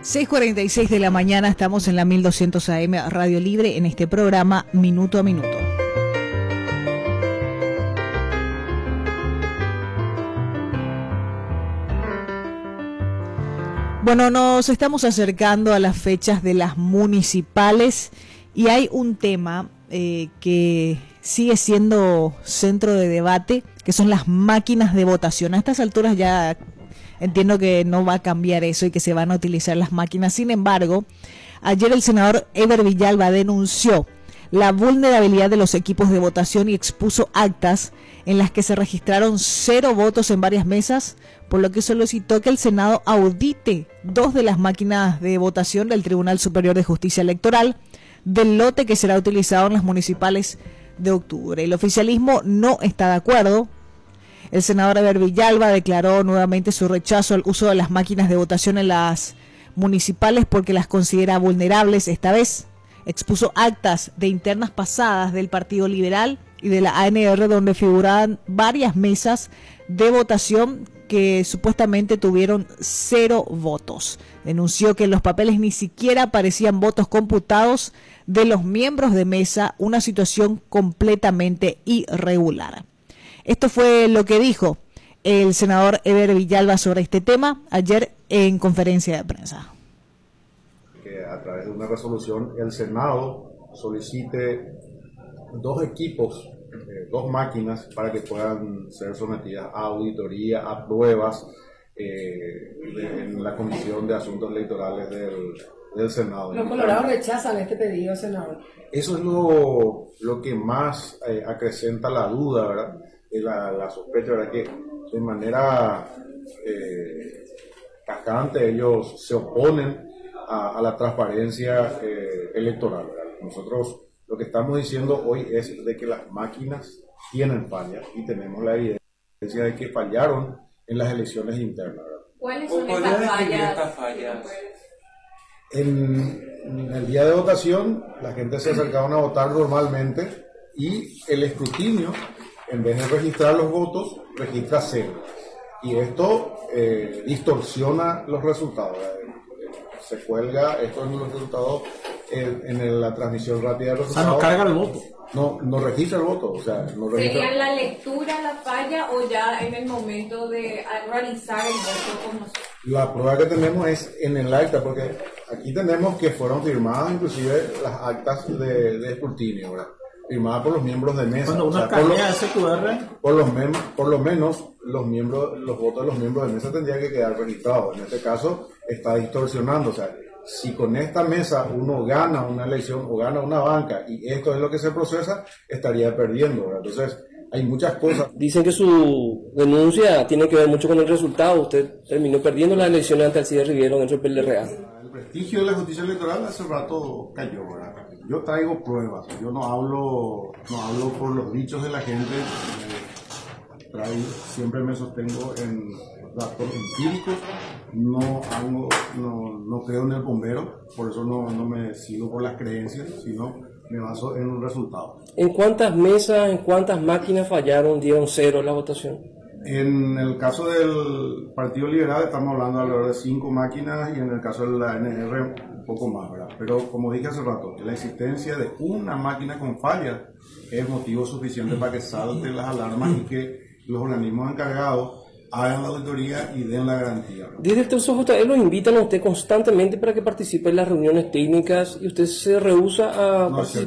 6:46 de la mañana, estamos en la 1200 AM Radio Libre en este programa Minuto a Minuto. Bueno, nos estamos acercando a las fechas de las municipales y hay un tema que sigue siendo centro de debate, que son las máquinas de votación. A estas alturas ya entiendo que no va a cambiar eso y que se van a utilizar las máquinas. Sin embargo, ayer el senador Eber Villalba denunció la vulnerabilidad de los equipos de votación y expuso actas en las que se registraron 0 votos en varias mesas, por lo que solicitó que el Senado audite 2 de las máquinas de votación del Tribunal Superior de Justicia Electoral del lote que será utilizado en las municipales de octubre. El oficialismo no está de acuerdo. El senador Eber Villalba declaró nuevamente su rechazo al uso de las máquinas de votación en las municipales porque las considera vulnerables. Esta vez expuso actas de internas pasadas del Partido Liberal y de la ANR donde figuraban varias mesas de votación que supuestamente tuvieron 0 votos. Denunció que en los papeles ni siquiera aparecían votos computados de los miembros de mesa, una situación completamente irregular. Esto fue lo que dijo el senador Eber Villalba sobre este tema ayer en conferencia de prensa. Que a través de una resolución el Senado solicite 2 equipos, 2 máquinas para que puedan ser sometidas a auditoría, a pruebas en la Comisión de Asuntos Electorales del Senado. Los colorados rechazan este pedido, senador. Eso es lo que más acrecenta la duda, ¿verdad? La sospecha, ¿verdad? Que de manera tajante ellos se oponen a la transparencia electoral, ¿verdad? Nosotros lo que estamos diciendo hoy es de que las máquinas tienen fallas y tenemos la evidencia de que fallaron en las elecciones internas, ¿verdad? ¿Cuáles son estas fallas? En el día de votación, la gente se acercaban a votar normalmente y el escrutinio, en vez de registrar los votos, registra 0. Y esto distorsiona los resultados. Se cuelga esto en los resultados en la transmisión rápida de los resultados. No carga el voto. No registra el voto. O sea, no registra. ¿Sería en la lectura la falla o ya en el momento de realizar el voto con nosotros? La prueba que tenemos es en el acta, porque aquí tenemos que fueron firmadas inclusive las actas de escrutinio, ¿verdad? Firmadas por los miembros de mesa. Cuando uno escanea ese QR, por lo menos los votos de los miembros de mesa tendrían que quedar registrados. En este caso está distorsionando. O sea, si con esta mesa uno gana una elección o gana una banca y esto es lo que se procesa, estaría perdiendo, ¿verdad? Entonces hay muchas cosas. Dicen que su denuncia tiene que ver mucho con el resultado. Usted terminó perdiendo las elecciones ante Alcides Riviero dentro del PLRA. El prestigio de la justicia electoral hace rato cayó, ¿verdad? Yo traigo pruebas, yo no hablo por los dichos de la gente, siempre me sostengo en datos empíricos, no creo en el bombero, por eso no me sigo por las creencias, sino me baso en un resultado. ¿En cuántas mesas, en cuántas máquinas fallaron, dieron 0 la votación? En el caso del Partido Liberal estamos hablando alrededor de 5 máquinas y en el caso de la ANR un poco más, ¿verdad? Pero como dije hace rato, la existencia de una máquina con falla es motivo suficiente para que salten las alarmas y que los organismos encargados hagan la auditoría y den la garantía, ¿verdad? Desde el TSJE lo invitan a usted constantemente para que participe en las reuniones técnicas y usted se rehúsa a participar.